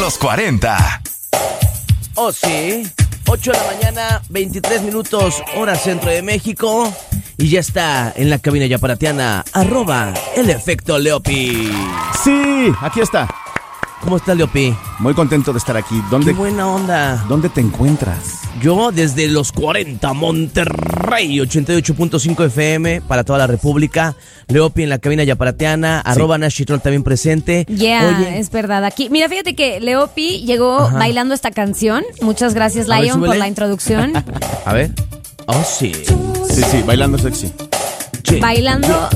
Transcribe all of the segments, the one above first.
Los 40. Oh, sí. 8 de la mañana, 23 minutos, hora centro de México. Y ya está en la cabina yaparatiana, @el efecto Leopi. Sí, aquí está. ¿Cómo está, Leopi? Muy contento de estar aquí. Qué buena onda. ¿Dónde te encuentras? Yo desde los 40, Monterrey, 88.5 FM para toda la República. Leopi en la cabina yaparatiana, Sí. @Nashitrol también presente. Oye, es verdad. Aquí, mira, fíjate que Leopi llegó bailando esta canción. Muchas gracias, A ver, Lion, por súbele. la introducción. A ver. Oh, sí. Sí, bailando sexy. Sí. Bailando,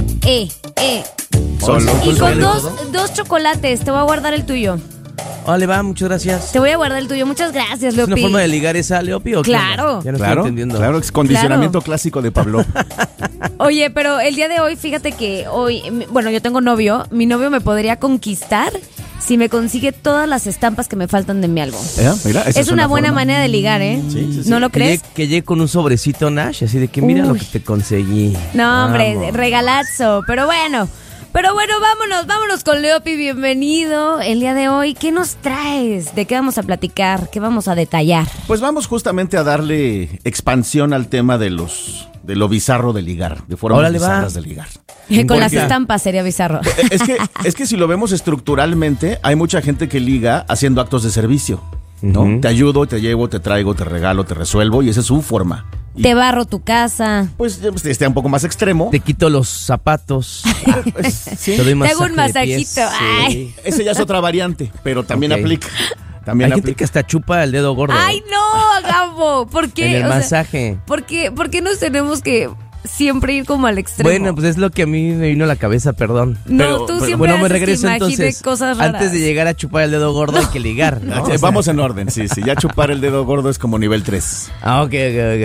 Solo. Y con ¿Todo? dos chocolates. Te voy a guardar el tuyo. Vale, va, muchas gracias. Te voy a guardar el tuyo. Muchas gracias, ¿Es Leopi. una forma de ligar esa, Leopi? ¿O qué Claro. onda? Ya no Claro, estoy entendiendo. claro, es condicionamiento Claro. clásico de Pablo. Oye, pero el día de hoy, fíjate que hoy, bueno, yo tengo novio. Mi novio me podría conquistar si me consigue todas las estampas que me faltan de mi álbum. Mira, esa Es una buena forma. manera de ligar, ¿eh? Sí. ¿No lo crees? Que llegue con un sobrecito, Nash, así de que mira lo Uy. que te conseguí. No, hombre, Vamos. regalazo. Pero bueno, vámonos con Leopi, bienvenido. El día de hoy, ¿qué nos traes? ¿De qué vamos a platicar? ¿Qué vamos a detallar? Pues vamos justamente a darle expansión al tema de lo bizarro de ligar, de formas Órale, va. bizarras de ligar. Con las qué? estampas sería bizarro. Es que si lo vemos estructuralmente, hay mucha gente que liga haciendo actos de servicio, ¿no? Ujú. Te ayudo, te llevo, te traigo, te regalo, te resuelvo, y esa es su forma. Y, Te barro tu casa. pues está un poco más extremo. Te quito los zapatos. Pues, sí. Te doy Te hago un masaje de masajito. pies. Ay. Sí. Ese ya es otra variante, pero también Ok. aplica. Hay También gente aplica. que hasta chupa el dedo gordo. ¡Ay, no, Gabo! ¿Por qué? En el O sea, masaje. ¿por qué nos tenemos que siempre ir como al extremo? Bueno, pues es lo que a mí me vino a la cabeza, perdón. No, tú siempre Bueno, me haces que regreso imagine entonces. cosas raras. Antes de llegar a chupar el dedo gordo hay que ligar, ¿no? O sea, Vamos en orden, sí. Ya chupar el dedo gordo es como nivel 3. Ok.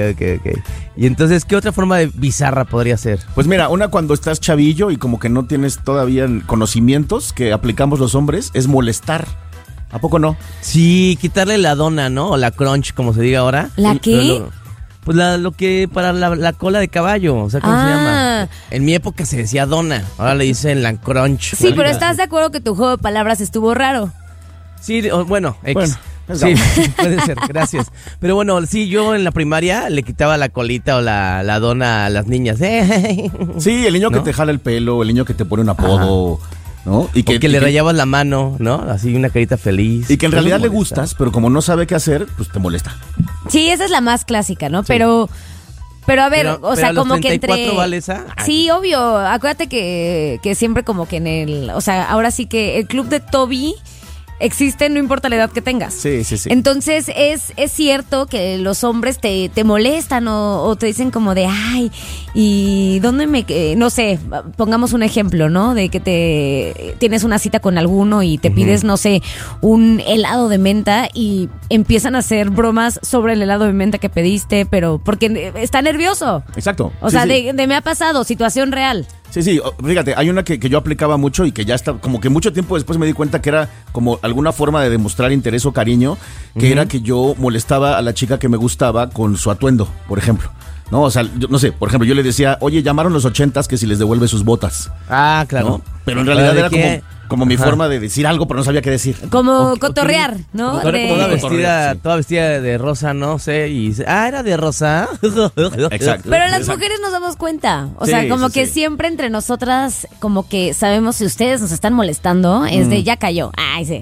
Y entonces, ¿qué otra forma de bizarra podría ser? Pues mira, una cuando estás chavillo y como que no tienes todavía conocimientos que aplicamos los hombres, es molestar. ¿A poco no? Sí, quitarle la dona, ¿no? O la crunch, como se diga ahora. ¿La qué? Pues lo que para la cola de caballo, o sea, ¿cómo se llama? En mi época se decía dona, ahora le dicen la crunch. Sí, pero ¿estás de acuerdo que tu juego de palabras estuvo raro? Sí, bueno, Bueno, es sí, Gabo. puede ser, gracias. Pero bueno, sí, yo en la primaria le quitaba la colita o la dona a las niñas. Sí, el niño que ¿No? te jala el pelo, el niño que te pone un apodo, ¿no? Y Que le rayabas la mano, ¿no? Así una carita feliz. Y que en Eso realidad le molesta. gustas, pero como no sabe qué hacer, pues te molesta. Sí, esa es la más clásica, ¿no? Pero a ver, Pero o sea, a los como que 34 entre... vale esa. Sí, obvio. Acuérdate que siempre como que en el... O sea, ahora sí que el club de Toby existe, no importa la edad que tengas. Sí. Entonces es cierto que los hombres te molestan o te dicen como de, ay, ¿y dónde no sé, pongamos un ejemplo, ¿no? De que tienes una cita con alguno y te pides, no sé, un helado de menta y empiezan a hacer bromas sobre el helado de menta que pediste, pero porque está nervioso. Exacto. O Sí, sea, sí. de me ha pasado, situación real. Sí, fíjate, hay una que yo aplicaba mucho y que ya está, como que mucho tiempo después me di cuenta que era como alguna forma de demostrar interés o cariño, que era que yo molestaba a la chica que me gustaba con su atuendo, por ejemplo. No, o sea, yo, no sé, por ejemplo, yo le decía, oye, llamaron los 80s que si les devuelve sus botas. Ah, claro. ¿No? Pero en realidad ¿De era qué? como mi Ajá. forma de decir algo, pero no sabía qué decir. Como O- cotorrear, ¿no? cotorrear, Toda de- vestida, sí. toda vestida de rosa, no sé, y dice, era de rosa. Exacto. Pero las Exacto. mujeres nos damos cuenta. O Sí, sea, como sí, que sí. siempre entre nosotras, como que sabemos si ustedes nos están molestando, es de ya cayó. Ay, sí.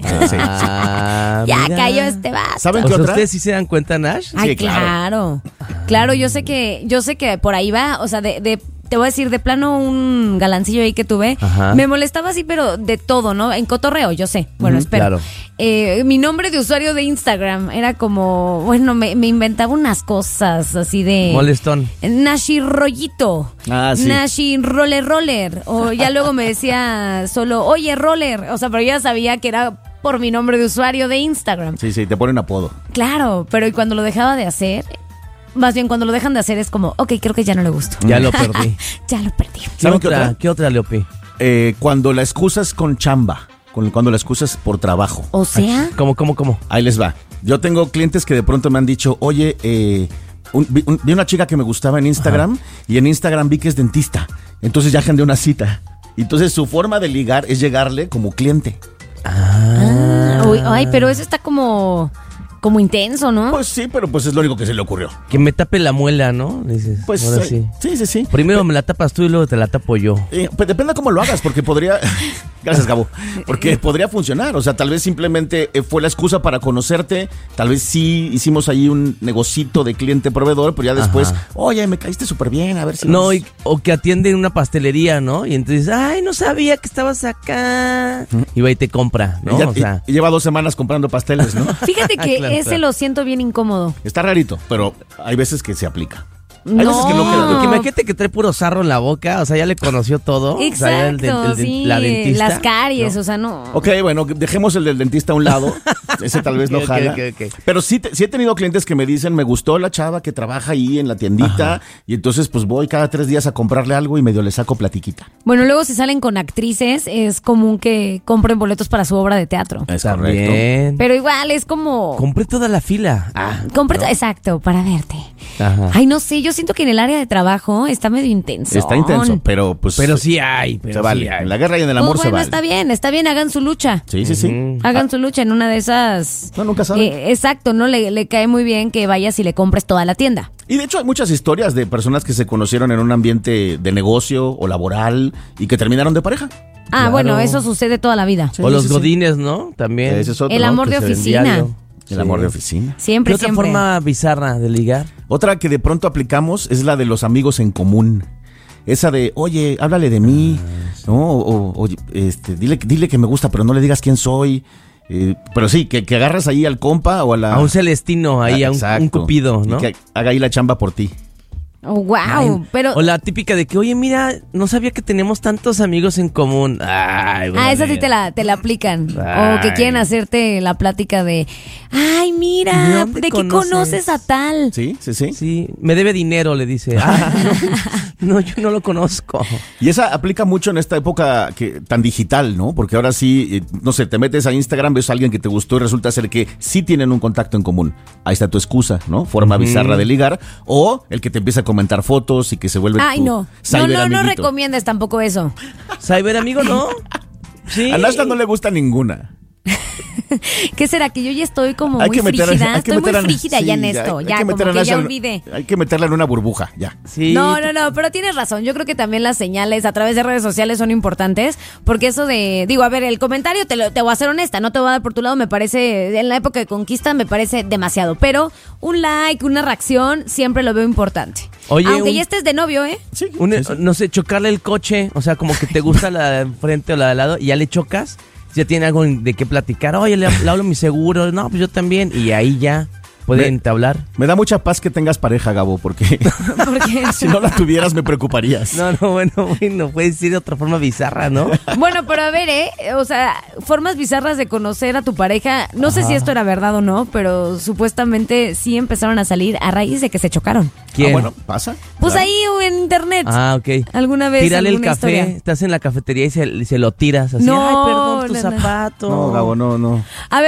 Ah, Ya mira. cayó este vato. ¿Saben O qué sea, otra? ¿ustedes sí se dan cuenta, Nash? Ay, Sí, claro. Claro, yo sé que por ahí va, o sea, te voy a decir, de plano un galancillo ahí que tuve, Ajá. me molestaba así, pero de todo, ¿no? En cotorreo, yo sé. Bueno, Ujú, espero. claro. Mi nombre de usuario de Instagram era como, bueno, me inventaba unas cosas así de... Molestón. Nashi Rollito. Ah, sí. Nashi Roller. O ya luego me decía solo, oye, Roller. O sea, pero ya sabía que era por mi nombre de usuario de Instagram. Sí, te ponen apodo. Claro, pero y cuando lo dejaba de hacer, más bien cuando lo dejan de hacer es como, ok, creo que ya no le gusto. Ya lo perdí. Ya lo perdí. ¿Qué ¿Saben qué otra? otra? ¿Qué otra, Leopi? Cuando la excusas con chamba, cuando la excusas por trabajo. O sea, ¿Cómo? Ahí les va. Yo tengo clientes que de pronto me han dicho, oye, vi una chica que me gustaba en Instagram y en Instagram vi que es dentista. Entonces ya agendé una cita. Entonces su forma de ligar es llegarle como cliente. Uy, ay, pero eso está como intenso, ¿no? Pues sí, pero pues es lo único que se le ocurrió. Que me tape la muela, ¿no? Dices, Pues ahora sí. Sí. Primero me la tapas tú y luego te la tapo yo. Pues depende de cómo lo hagas, porque podría... Gracias, Gabo. Porque podría funcionar. O sea, tal vez simplemente fue la excusa para conocerte. Tal vez sí hicimos ahí un negocito de cliente-proveedor, pero ya después, oye, me caíste súper bien, a ver si... No, o que atiende en una pastelería, ¿no? Y entonces, ay, no sabía que estabas acá. Y va y te compra, ¿no? Y lleva 2 semanas comprando pasteles, ¿no? Fíjate que ese lo siento bien incómodo. Está rarito, pero hay veces que se aplica. Hay No. veces que no queda. Porque imagínate que trae puro sarro en la boca, o sea, ya le conoció todo. Exacto, o sea, ya sí, la dentista. las caries, o sea, no. Ok, bueno, dejemos el del dentista a un lado. Ese tal vez no jala. Ok. Pero sí he tenido clientes que me dicen, me gustó la chava que trabaja ahí en la tiendita. Y entonces pues voy cada 3 días a comprarle algo y medio le saco platiquita. Bueno, luego si salen con actrices, es común que compren boletos para su obra de teatro. Es También. correcto. Pero igual es como... Compré toda la fila. Exacto, para verte. Ajá. Ay, no sé, yo siento que en el área de trabajo está medio intenso. Está intenso, pero pues... Pero sí hay. se vale. En la guerra y en el Pues amor se bueno, vale. está bien, hagan su lucha. Sí. Hagan su lucha en una de esas. No, nunca sabe. Exacto, no le cae muy bien que vayas y le compres toda la tienda. Y de hecho hay muchas historias de personas que se conocieron en un ambiente de negocio o laboral y que terminaron de pareja. Ah, Claro. bueno, eso sucede toda la vida. O los sí. godines, ¿no? También. Ese es otro, El ¿no? amor de Que se ven oficina. diario. El amor de oficina. ¿Qué Siempre, otra siempre. forma bizarra de ligar? Otra que de pronto aplicamos es la de los amigos en común. Esa de, oye, háblale de mí, ¿no? O dile que me gusta, pero no le digas quién soy. Pero sí, que agarras ahí al compa o a la... A un celestino, ahí, a un Exacto. cupido, ¿no? Y que haga ahí la chamba por ti. Oh, wow, Ay, pero... O la típica de que, oye, mira, no sabía que tenemos tantos amigos en común. Ay, esa sí bueno. te la aplican. Ay. O que quieren hacerte la plática de, ay, ¿De mira, dónde ¿de qué conoces a tal? Sí. Sí, me debe dinero, le dice. Ah, no, yo no lo conozco. Y esa aplica mucho en esta época tan digital, ¿no? Porque ahora sí, no sé, te metes a Instagram, ves a alguien que te gustó y resulta ser que sí tienen un contacto en común. Ahí está tu excusa, ¿no? Forma bizarra de ligar. O el que te empieza a comentar fotos y que se vuelve Ay, tu no. cyber No amiguito. recomiendas tampoco eso. ¿Cyber amigo, no? Sí. A Nashla no le gusta ninguna. ¿Qué será? Que yo ya estoy como Hay muy que meter- frígida. hay que Estoy muy meter a- frígida sí, ya en esto. hay Ya, que como meter a que ya Nashla- olvidé. Hay que meterla en una burbuja, ya. Sí. No, pero tienes razón. Yo creo que también las señales a través de redes sociales son importantes, porque eso de, digo, a ver, el comentario te voy a ser honesta, no te voy a dar por tu lado, me parece, en la época de conquista me parece demasiado, pero un like, una reacción, siempre lo veo importante. Oye, Aunque ya estés de novio, ¿eh? Sí, Un- sí, sí. No sé, chocarle el coche, o sea, como que te gusta la de enfrente o la de al lado y ya le chocas, ya tiene algo de qué platicar. Oye, le hablo a mi seguro, no, pues yo también, y ahí ya pueden entablar. Me da mucha paz que tengas pareja, Gabo, porque Porque si no la tuvieras me preocuparías. No, bueno, puede ser de otra forma bizarra, ¿no? bueno, pero a ver, o sea, formas bizarras de conocer a tu pareja, no sé si esto era verdad o no, pero supuestamente sí empezaron a salir a raíz de que se chocaron. ¿Quién? Ah, bueno, pasa. Pues Claro. ahí o en internet. Ah, ok. ¿Alguna vez Tírale el alguna café, historia? estás en la cafetería y se lo tiras así. No, Ay, perdón, tu no. zapato. No, Gabo, no. A ver,